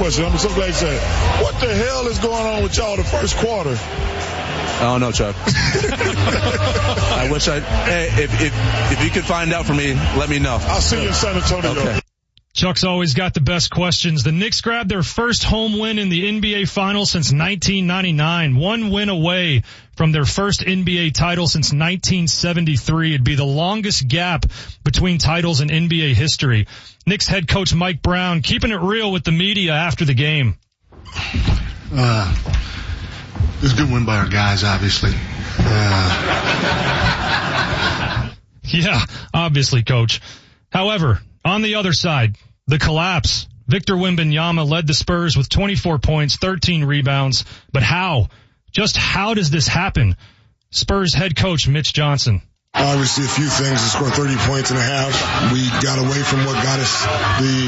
question. I'm so glad you said it. What the hell is going on with y'all the first quarter? I don't know, Chuck. I wish if you could find out for me, let me know. I'll see you in San Antonio. Okay. Chuck's always got the best questions. The Knicks grabbed their first home win in the NBA Finals since 1999. 1 win away from their first NBA title since 1973. It'd be the longest gap between titles in NBA history. Knicks head coach Mike Brown keeping it real with the media after the game. It was a good win by our guys, obviously. Yeah, obviously, Coach. However, on the other side, the collapse. Victor Wembanyama led the Spurs with 24 points, 13 rebounds. But how? Just how does this happen? Spurs head coach Mitch Johnson. Obviously, a few things. We scored 30 points and a half. We got away from what got us the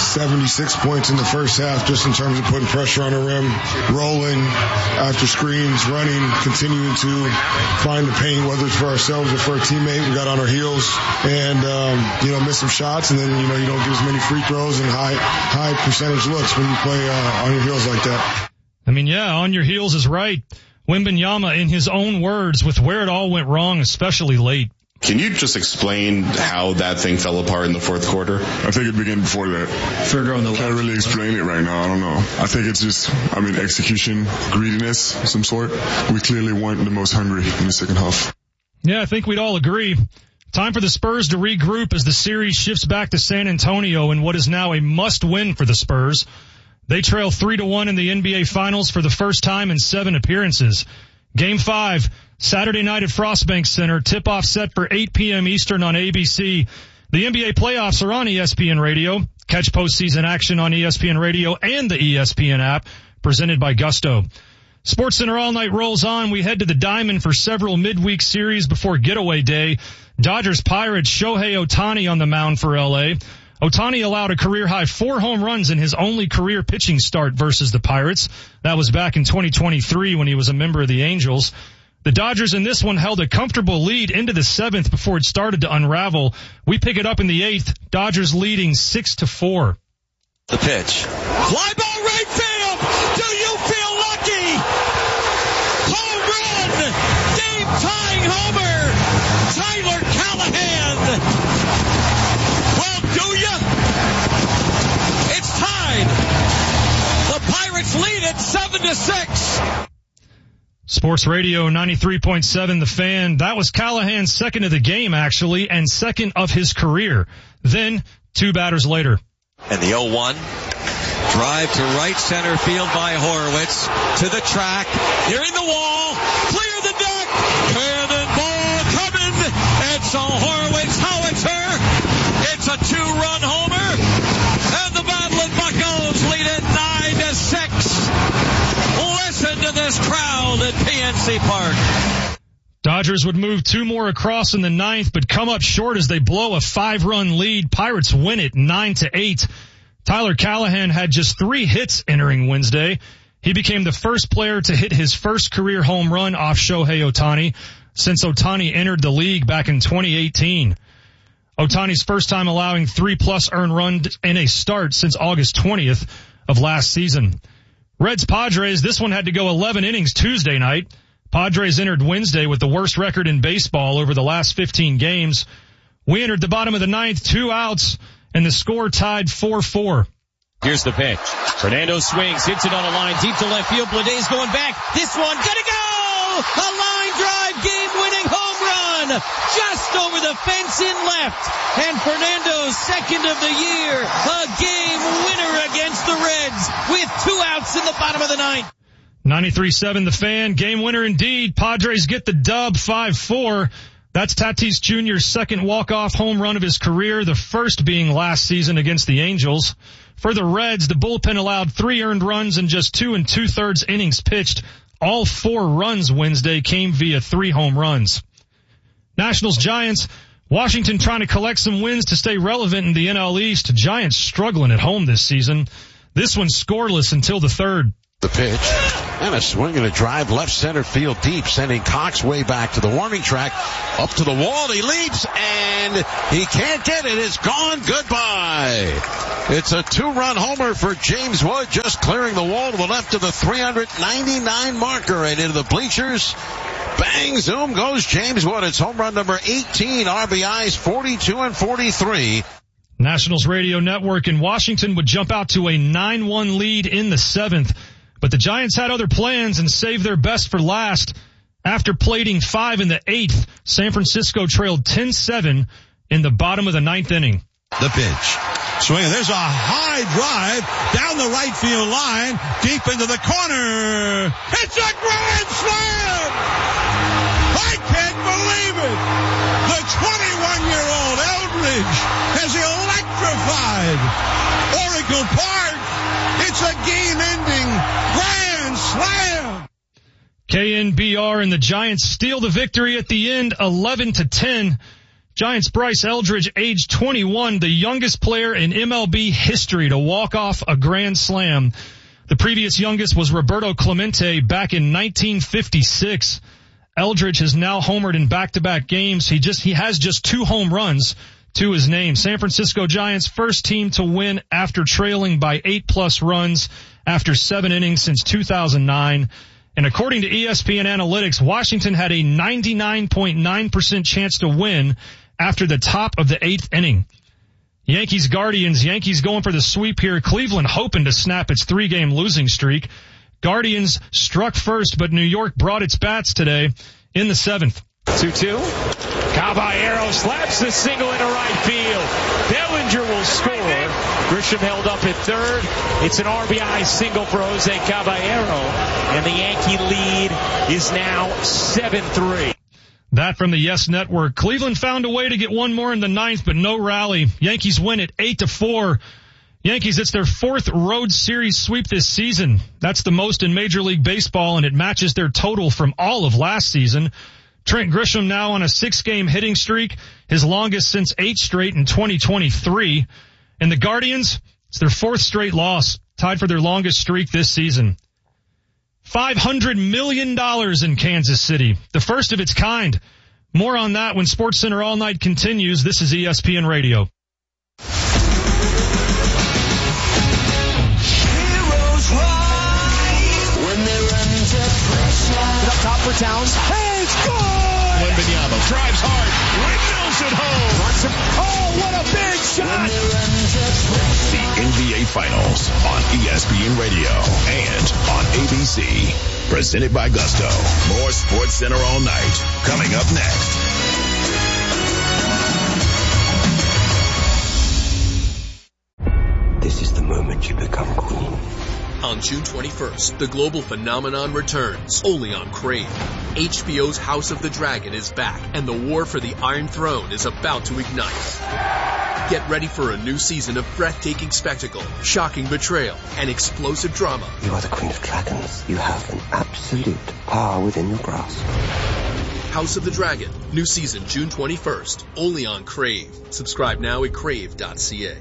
76 points in the first half, just in terms of putting pressure on the rim, rolling after screens, running, continuing to find the paint, whether it's for ourselves or for a teammate. We got on our heels and, missed some shots, and then, you don't get as many free throws and high percentage looks when you play on your heels like that. I mean, yeah, on your heels is right. Wembanyama, in his own words, with where it all went wrong, especially late. Can you just explain how that thing fell apart in the fourth quarter? I think it began before that. Can't really explain it right now. I don't know. I think it's just, execution, greediness of some sort. We clearly weren't the most hungry in the second half. Yeah, I think we'd all agree. Time for the Spurs to regroup as the series shifts back to San Antonio in what is now a must-win for the Spurs. They trail 3-1 in the NBA Finals for the first time in 7 appearances. Game 5, Saturday night at Frostbank Center, tip-off set for 8 p.m. Eastern on ABC. The NBA playoffs are on ESPN Radio. Catch postseason action on ESPN Radio and the ESPN app, presented by Gusto. SportsCenter All Night rolls on. We head to the Diamond for several midweek series before getaway day. Dodgers-Pirates, Shohei Ohtani on the mound for L.A. Ohtani allowed a career-high 4 home runs in his only career pitching start versus the Pirates. That was back in 2023 when he was a member of the Angels. The Dodgers in this one held a comfortable lead into the 7th before it started to unravel. We pick it up in the 8th, Dodgers leading 6-4. The pitch. Fly ball right field! Do you feel lucky? Home run! Game-tying homer! Tyler Callahan! Well, do ya? It's tied! The Pirates lead it 7-6! Sports Radio 93.7 The Fan. That was Callahan's second of the game, actually, and second of his career. Then, 2 batters later. And the 0-1. Drive to right center field by Horowitz. To the track. Nearing the wall. Clear the deck. Cannonball coming. It's a Horowitz howitzer. It's a 2-run homer. And the Battle of Buckles lead it 9-6. Listen to this crowd at PNC Park. Dodgers would move 2 more across in the 9th, but come up short as they blow a 5-run lead. Pirates win it 9-8. Tyler Callahan had just 3 hits entering Wednesday. He became the first player to hit his first career home run off Shohei Ohtani since Ohtani entered the league back in 2018. Ohtani's first time allowing 3+ earned runs in a start since August 20th of last season. Reds Padres, this one had to go 11 innings Tuesday night. Padres entered Wednesday with the worst record in baseball over the last 15 games. We entered the bottom of the 9th, 2 outs, and the score tied 4-4. Here's the pitch. Fernando swings, hits it on a line deep to left field. Blede's going back. This one, gonna go! A line drive, game-winning home run! Just over the fence in left. And Fernando's second of the year. A game winner against the Reds with 2 outs in the bottom of the 9th. 93.7 The Fan. Game winner indeed. Padres get the dub 5-4. That's Tatis Jr.'s second walk-off home run of his career, the first being last season against the Angels. For the Reds, the bullpen allowed 3 earned runs in just 2 2/3 innings pitched. All 4 runs Wednesday came via 3 home runs. Nationals Giants. Washington trying to collect some wins to stay relevant in the NL East. Giants struggling at home this season. This one scoreless until the 3rd. The pitch. And a swing and a drive left center field deep, sending Cox way back to the warning track. Up to the wall, he leaps, and he can't get it. It's gone. Goodbye. It's a 2-run homer for James Wood, just clearing the wall to the left of the 399 marker and into the bleachers. Bang, zoom goes James Wood. It's home run number 18, RBIs 42 and 43. Nationals Radio Network in Washington would jump out to a 9-1 lead in the 7th, but the Giants had other plans and saved their best for last. After plating 5 in the 8th, San Francisco trailed 10-7 in the bottom of the 9th inning. The pitch. Swing. There's a high drive down the right field line, deep into the corner. It's a grand slam! I can't believe it! The 21-year-old Eldridge has electrified Oracle Park. It's a game-ending grand slam! KNBR and the Giants steal the victory at the end, 11-10. Giants' Bryce Eldridge, age 21, the youngest player in MLB history to walk off a grand slam. The previous youngest was Roberto Clemente back in 1956. Eldridge has now homered in back-to-back games. He has just 2 home runs to his name. San Francisco Giants, first team to win after trailing by 8+ runs after 7 innings since 2009. And according to ESPN Analytics, Washington had a 99.9% chance to win after the top of the 8th inning. Yankees Guardians, Yankees going for the sweep here. Cleveland hoping to snap its 3-game losing streak. Guardians struck first, but New York brought its bats today in the 7th. 2-2. Caballero slaps the single into right field. Bellinger will score. Grisham held up at third. It's an RBI single for Jose Caballero, and the Yankee lead is now 7-3. That from the Yes Network. Cleveland found a way to get one more in the 9th, but no rally. Yankees win it 8-4. Yankees, it's their 4th road series sweep this season. That's the most in Major League Baseball, and it matches their total from all of last season. Trent Grisham now on a 6-game hitting streak, his longest since 8 straight in 2023. And the Guardians, it's their 4th straight loss, tied for their longest streak this season. $500 million in Kansas City, the first of its kind. More on that when SportsCenter All Night continues. This is ESPN Radio. Heroes rise when they run to pressure. Up top for Towns. Hey, score! Wembanyama drives hard, windmills it home. Oh, what a big shot! The NBA Finals on ESPN Radio and on ABC. Presented by Gusto. More SportsCenter All Night coming up next. This is the moment you become queen. On June 21st, the global phenomenon returns, only on Crave. HBO's House of the Dragon is back, and the war for the Iron Throne is about to ignite. Get ready for a new season of breathtaking spectacle, shocking betrayal, and explosive drama. You are the Queen of Dragons. You have an absolute power within your grasp. House of the Dragon, new season June 21st, only on Crave. Subscribe now at crave.ca.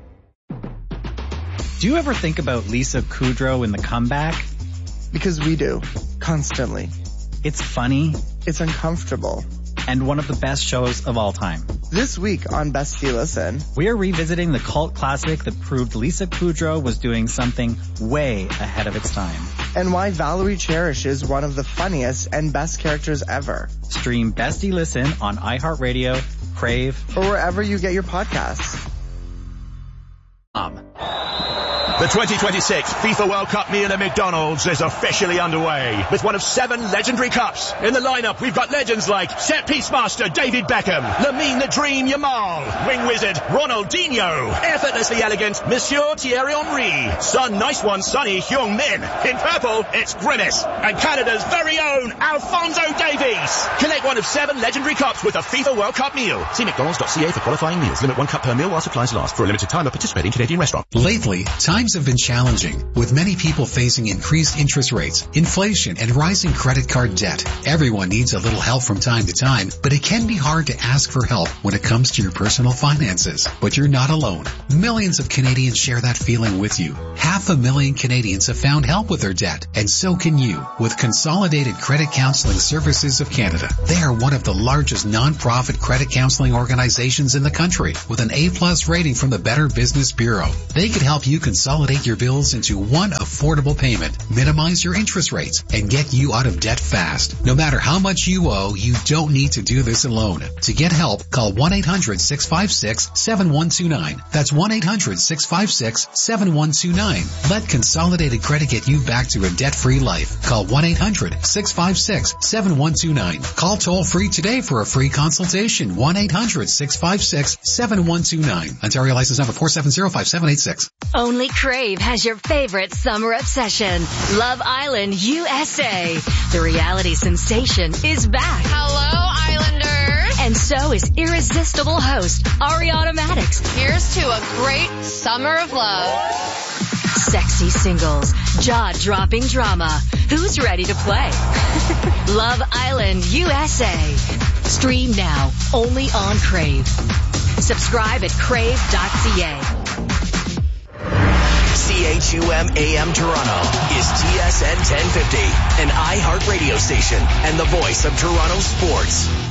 Do you ever think about Lisa Kudrow in The Comeback? Because we do. Constantly. It's funny. It's uncomfortable. And one of the best shows of all time. This week on Bestie Listen, we are revisiting the cult classic that proved Lisa Kudrow was doing something way ahead of its time. And why Valerie Cherish is one of the funniest and best characters ever. Stream Bestie Listen on iHeartRadio, Crave, or wherever you get your podcasts. The 2026 FIFA World Cup meal at McDonald's is officially underway with one of 7 legendary cups. In the lineup, we've got legends like set-piece master David Beckham, Lamine the Dream Yamal, wing wizard Ronaldinho, effortlessly elegant Monsieur Thierry Henry, Sun Nice One Sonny Heung-min. In purple, it's Grimace, and Canada's very own Alphonso Davies. Collect one of 7 legendary cups with a FIFA World Cup meal. See mcdonalds.ca for qualifying meals. Limit 1 cup per meal while supplies last. For a limited time at participating Canadian restaurant. Lately, Tide Times have been challenging, with many people facing increased interest rates, inflation, and rising credit card debt. Everyone needs a little help from time to time, but it can be hard to ask for help when it comes to your personal finances. But you're not alone. Millions of Canadians share that feeling with you. 500,000 Canadians have found help with their debt, and so can you with Consolidated Credit Counseling Services of Canada. They are one of the largest non-profit credit counseling organizations in the country with an A+ rating from the Better Business Bureau. They could help you consolidate your bills into one affordable payment, minimize your interest rates, and get you out of debt fast. No matter how much you owe, you don't need to do this alone. To get help, call 1-800-656-7129. That's 1-800-656-7129. Let Consolidated Credit get you back to a debt-free life. Call 1-800-656-7129. Call toll-free today for a free consultation. 1-800-656-7129. Ontario license number 4705786. Only Crave has your favorite summer obsession. Love Island, USA. The reality sensation is back. Hello, Islanders. And so is irresistible host Ariana Maddox. Here's to a great summer of love. Sexy singles, jaw-dropping drama. Who's ready to play? Love Island, USA. Stream now, only on Crave. Subscribe at crave.ca. CHUM AM Toronto is TSN 1050, an iHeart radio station and the voice of Toronto sports.